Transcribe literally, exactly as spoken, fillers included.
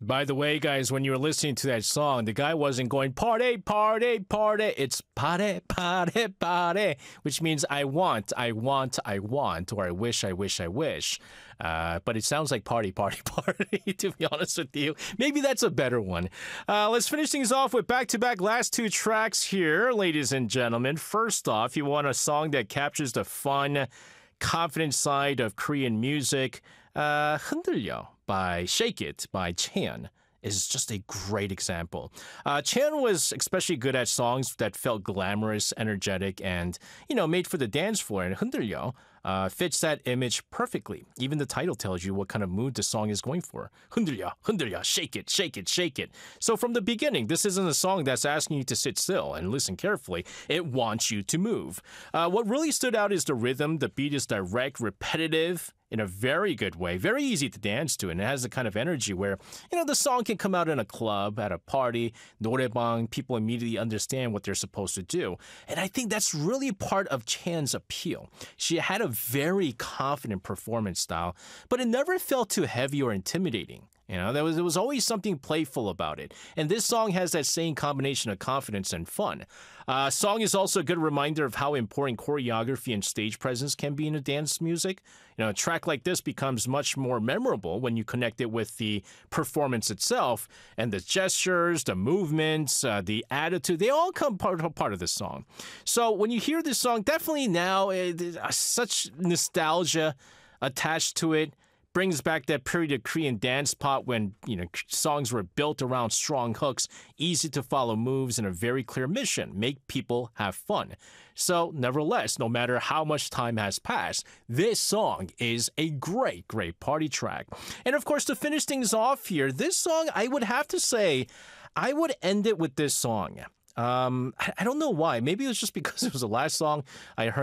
By the way, guys, when you were listening to that song, the guy wasn't going party, party, party. It's party, party, party, which means I want, I want, I want, or I wish, I wish, I wish. Uh, but it sounds like party, party, party, to be honest with you. Maybe that's a better one. Uh, let's finish things off with back-to-back last two tracks here, ladies and gentlemen. First off, you want a song that captures the fun, confident side of Korean music. Uh, 흔들려 by Shake It by Chan is just a great example. Uh, Chan was especially good at songs that felt glamorous, energetic, and, you know, made for the dance floor. And 흔들려 uh, fits that image perfectly. Even the title tells you what kind of mood the song is going for. 흔들려, 흔들려, shake it, shake it, shake it. So from the beginning, this isn't a song that's asking you to sit still and listen carefully. It wants you to move. Uh, what really stood out is the rhythm. The beat is direct, repetitive, in a very good way, very easy to dance to, and it has the kind of energy where, you know, the song can come out in a club, at a party, 노래방, people immediately understand what they're supposed to do. And I think that's really part of Chan's appeal. She had a very confident performance style, but it never felt too heavy or intimidating. You know, there was, there was always something playful about it. And this song has that same combination of confidence and fun. Uh, song is also a good reminder of how important choreography and stage presence can be in a dance music. You know, a track like this becomes much more memorable when you connect it with the performance itself, and the gestures, the movements, uh, the attitude, they all come part, part of the song. So when you hear this song, definitely now, uh, such nostalgia attached to it. Brings back that period of Korean dance pop when, you know, songs were built around strong hooks, easy to follow moves, and a very clear mission: make people have fun. So, nevertheless, no matter how much time has passed, this song is a great, great party track. And of course, to finish things off here, this song, I would have to say, I would end it with this song. Um, I, I don't know why. Maybe it was just because it was the last song I heard